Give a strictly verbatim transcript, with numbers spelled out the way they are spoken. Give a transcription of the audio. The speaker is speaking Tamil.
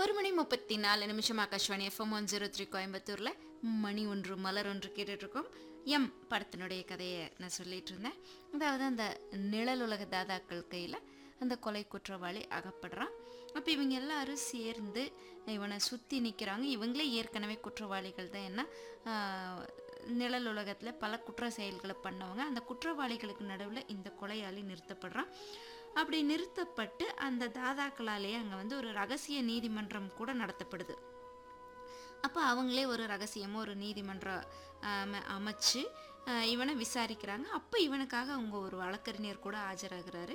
ஒரு மணி முப்பத்தி நாலு நிமிஷம் Akashvani FM one zero three கோயம்புத்தூரில் மணி ஒன்று மலர் ஒன்று கேட்டுட்ருக்கோம். எம் படத்தினுடைய கதையை நான் சொல்லிட்டு இருந்தேன். அதாவது அந்த நிழல் உலக தாதாக்கள் கையில் அந்த கொலை குற்றவாளி அகப்படுறான். அப்போ இவங்க எல்லாரும் சேர்ந்து இவனை சுற்றி நிற்கிறாங்க. இவங்களே ஏற்கனவே குற்றவாளிகள் தான். என்ன நிழல் உலகத்தில் பல குற்ற செயல்களை பண்ணவங்க. அந்த குற்றவாளிகளுக்கு நடுவில் இந்த கொலையாளி நிறுத்தப்படுறான். அப்படி நிறுத்தப்பட்டு அந்த தாதாக்களாலேயே அங்கே வந்து ஒரு ரகசிய நீதிமன்றம் கூட நடத்தப்படுது. அப்போ அவங்களே ஒரு ரகசியமாக ஒரு நீதிமன்றம் அமைச்சு இவனை விசாரிக்கிறாங்க. அப்போ இவனுக்காக அவங்க ஒரு வழக்கறிஞர் கூட ஆஜராகிறாரு.